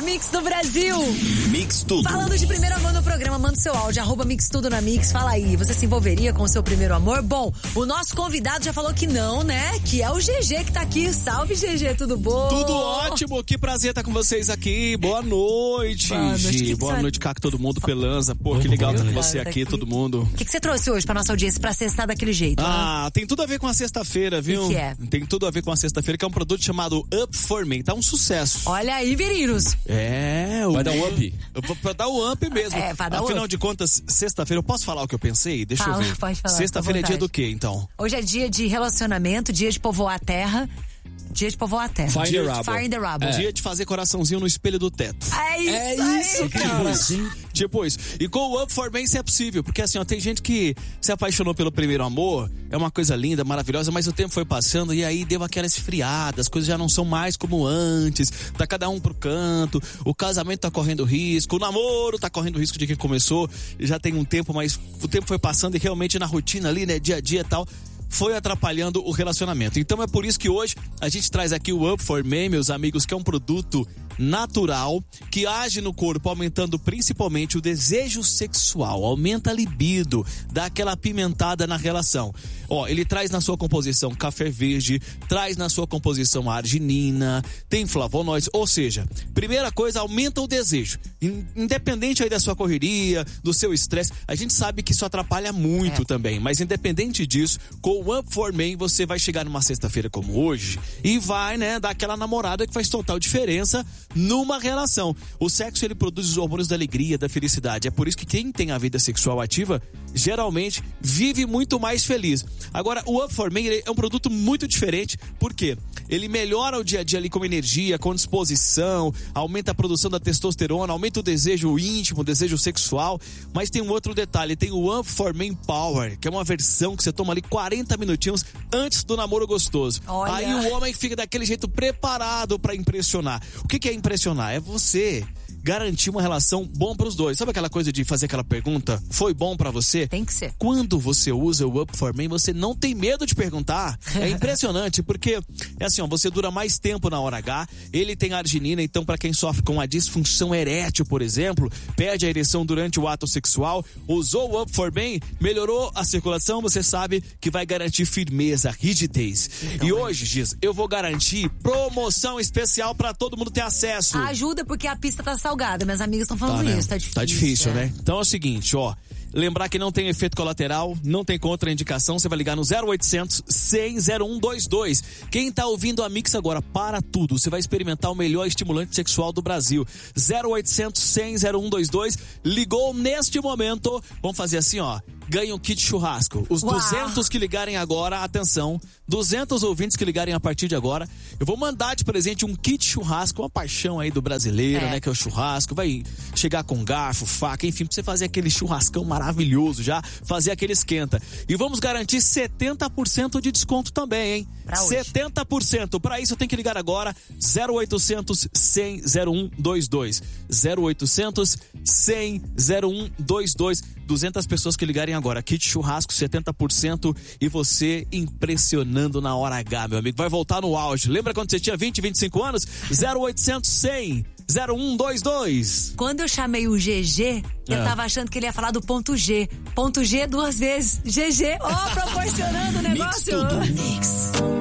Mix do Brasil. Mix Tudo. Falando de primeiro amor no programa, manda seu áudio, @Mix Tudo na Mix. Fala aí, você se envolveria com o seu primeiro amor? Bom, o nosso convidado já falou que não, né? Que é o GG que tá aqui. Salve, GG, tudo bom? Tudo ótimo, que prazer estar com vocês aqui. Boa noite, Gi. Boa noite, Caco, todo mundo, Pelanza. Pô, que legal estar com você aqui, todo mundo. O que você trouxe hoje pra nossa audiência pra cestar daquele jeito? Tem tudo a ver com a sexta-feira, viu? O que é? Tem tudo a ver com a sexta-feira, que é um produto chamado Up For Me. Tá um sucesso. Olha aí, meninos. Vai dar um up? Pra dar o up mesmo. Pra dar Afinal de contas, sexta-feira, eu posso falar o que eu pensei? Deixa eu ver. Pode falar. Sexta-feira é dia do quê, então? Hoje é dia de relacionamento, dia de povoar a terra. Dia de povoar a terra. Fire in the Rubble. Dia de fazer coraçãozinho no espelho do teto. É isso, cara. Tipo isso. E com o Up For Me isso é possível, porque assim, ó, tem gente que se apaixonou pelo primeiro amor, é uma coisa linda, maravilhosa, mas o tempo foi passando e aí deu aquela esfriada, as coisas já não são mais como antes, tá cada um pro canto, o casamento tá correndo risco, o namoro tá correndo risco de quem começou, já tem um tempo, mas o tempo foi passando e realmente na rotina ali, né, dia a dia e tal, foi atrapalhando o relacionamento. Então é por isso que hoje a gente traz aqui o Up For Me, meus amigos, que é um produto natural que age no corpo, aumentando principalmente o desejo sexual, aumenta a libido, dá aquela apimentada na relação. Ele traz na sua composição café verde, traz na sua composição a arginina, tem flavonoides, ou seja, primeira coisa, aumenta o desejo. Independente aí da sua correria, do seu estresse, a gente sabe que isso atrapalha muito também, mas independente disso, com o Up For Me, você vai chegar numa sexta-feira como hoje e vai, né, dar aquela namorada que faz total diferença numa relação. O sexo, ele produz os hormônios da alegria, da felicidade. É por isso que quem tem a vida sexual ativa, geralmente, vive muito mais feliz. Agora, o Up For Me, ele é um produto muito diferente. Por quê? Ele melhora o dia a dia ali com energia, com disposição, aumenta a produção da testosterona, aumenta o desejo íntimo, o desejo sexual. Mas tem um outro detalhe, tem o Up For Me Power, que é uma versão que você toma ali 40 minutinhos antes do namoro gostoso. Olha. Aí o homem fica daquele jeito preparado pra impressionar. O que é impressionar? É você garantir uma relação bom pros dois. Sabe aquela coisa de fazer aquela pergunta? Foi bom pra você? Tem que ser. Quando você usa o Up For Me, você não tem medo de perguntar. É impressionante, porque é assim, você dura mais tempo na hora H, ele tem arginina, então pra quem sofre com a disfunção erétil, por exemplo, perde a ereção durante o ato sexual, usou o Up For Me, melhorou a circulação, você sabe que vai garantir firmeza, rigidez. E hoje, Giz, eu vou garantir promoção especial pra todo mundo ter acesso. Ajuda porque a pista tá salgada. Minhas amigas estão falando né? isso, tá difícil. Tá difícil, né? Então é o seguinte, lembrar que não tem efeito colateral, não tem contraindicação, você vai ligar no 0800 100 0122. Quem tá ouvindo a Mix agora, para tudo, você vai experimentar o melhor estimulante sexual do Brasil. 0800 100 0122, ligou neste momento, vamos fazer assim, ganha um kit churrasco. Os 200 que ligarem agora, atenção, 200 ouvintes que ligarem a partir de agora, eu vou mandar de presente um kit churrasco, uma paixão aí do brasileiro, né, que é o churrasco, vai chegar com garfo, faca, enfim, pra você fazer aquele churrascão maravilhoso já, fazer aquele esquenta. E vamos garantir 70% de desconto também, hein? 70%. Para isso tem que ligar agora, 0800 100 0122. 0800 100 0122. 200 pessoas que ligarem agora. Kit churrasco, 70% e você impressionando na hora H, meu amigo. Vai voltar no auge. Lembra quando você tinha 20, 25 anos? 0800 100 0122. Quando eu chamei o GG, eu tava achando que ele ia falar do ponto G. Ponto G 2 vezes. GG, proporcionando o negócio. Mix Tudo. Mix.